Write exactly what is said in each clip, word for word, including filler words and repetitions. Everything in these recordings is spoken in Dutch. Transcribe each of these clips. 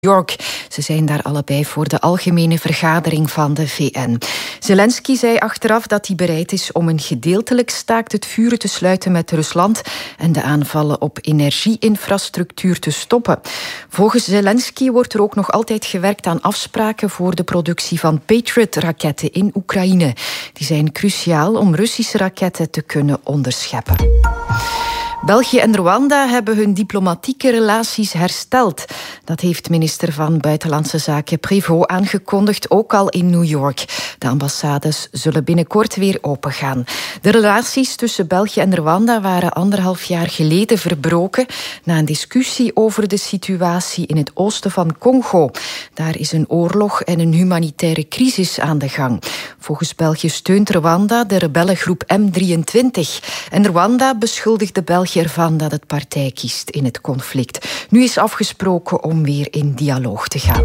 York. Ze zijn daar allebei voor de algemene vergadering van de V N. Zelensky zei achteraf dat hij bereid is om een gedeeltelijk staakt het vuren te sluiten met Rusland en de aanvallen op energieinfrastructuur te stoppen. Volgens Zelensky wordt er ook nog altijd gewerkt aan afspraken voor de productie van Patriot-raketten in Oekraïne. Die zijn cruciaal om Russische raketten te kunnen onderscheppen. België en Rwanda hebben hun diplomatieke relaties hersteld. Dat heeft minister van Buitenlandse Zaken Prévost aangekondigd, ook al in New York. De ambassades zullen binnenkort weer opengaan. De relaties tussen België en Rwanda waren anderhalf jaar geleden verbroken na een discussie over de situatie in het oosten van Congo. Daar is een oorlog en een humanitaire crisis aan de gang. Volgens België steunt Rwanda de rebellengroep M drieëntwintig. En Rwanda beschuldigt België ervan dat het partij kiest in het conflict. Nu is afgesproken om weer in dialoog te gaan.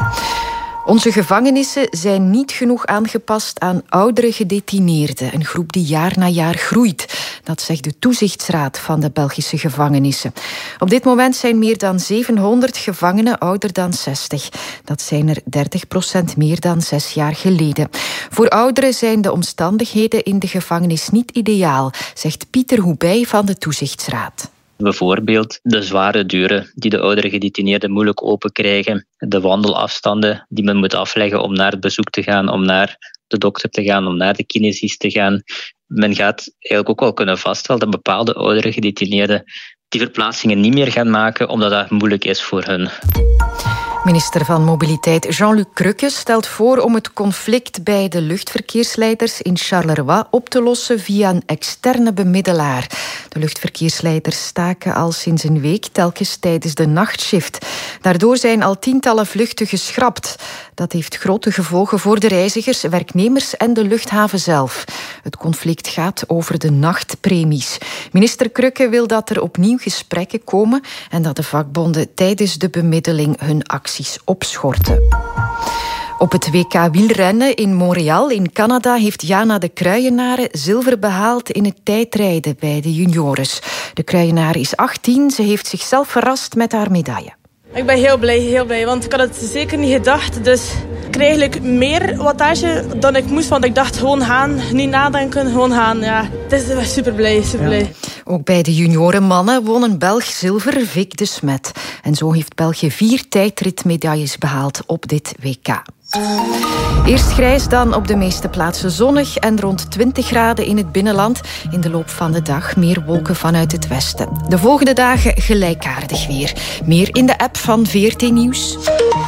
Onze gevangenissen zijn niet genoeg aangepast aan oudere gedetineerden, een groep die jaar na jaar groeit. Dat zegt de toezichtsraad van de Belgische gevangenissen. Op dit moment zijn meer dan zevenhonderd gevangenen ouder dan zestig. Dat zijn er dertig procent meer dan zes jaar geleden. Voor ouderen zijn de omstandigheden in de gevangenis niet ideaal, zegt Pieter Hoebij van de toezichtsraad. Bijvoorbeeld de zware deuren die de oudere gedetineerden moeilijk open krijgen, de wandelafstanden die men moet afleggen om naar het bezoek te gaan, om naar de dokter te gaan, om naar de kinesist te gaan. Men gaat eigenlijk ook wel kunnen vaststellen dat bepaalde oudere gedetineerden die verplaatsingen niet meer gaan maken, omdat dat moeilijk is voor hen. Minister van Mobiliteit Jean-Luc Crukke stelt voor om het conflict bij de luchtverkeersleiders in Charleroi op te lossen via een externe bemiddelaar. De luchtverkeersleiders staken al sinds een week telkens tijdens de nachtshift. Daardoor zijn al tientallen vluchten geschrapt. Dat heeft grote gevolgen voor de reizigers, werknemers en de luchthaven zelf. Het conflict gaat over de nachtpremies. Minister Crukke wil dat er opnieuw gesprekken komen en dat de vakbonden tijdens de bemiddeling hun acties opschorten. Op het W K wielrennen in Montreal in Canada heeft Jana de Kruijenare zilver behaald in het tijdrijden bij de juniores. De Kruijenare is achttien, ze heeft zichzelf verrast met haar medaille. Ik ben heel blij, heel blij, want ik had het zeker niet gedacht. Dus ik kreeg eigenlijk meer wattage dan ik moest, want ik dacht gewoon gaan, niet nadenken, gewoon gaan. Ja, het is super blij, super blij. Ja. Ook bij de juniorenmannen won een Belg zilver, Vic de Smet. En zo heeft België vier tijdritmedailles behaald op dit W K. Eerst grijs, dan op de meeste plaatsen zonnig en rond twintig graden in het binnenland. In de loop van de dag meer wolken vanuit het westen. De volgende dagen gelijkaardig weer. Meer in de app van V R T Nieuws.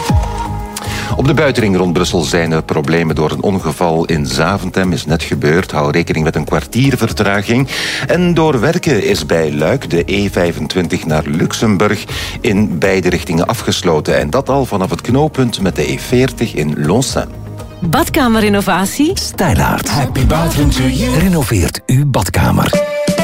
Op de buitenring rond Brussel zijn er problemen door een ongeval in Zaventem. Is net gebeurd. Hou rekening met een kwartier vertraging. En door werken is bij Luik de E vijfentwintig naar Luxemburg in beide richtingen afgesloten. En dat al vanaf het knooppunt met de E veertig in Lonsin. Badkamerinnovatie? Stijlaard. Happy bathroom to you. Renoveert uw badkamer.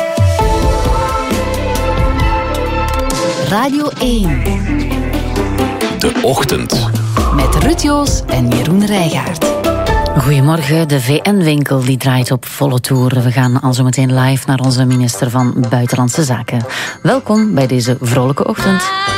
Radio één. De Ochtend. Met Ruud Joos en Jeroen Rijgaard. Goedemorgen, de V N-winkel die draait op volle toer. We gaan al zo meteen live naar onze minister van Buitenlandse Zaken. Welkom bij deze vrolijke ochtend.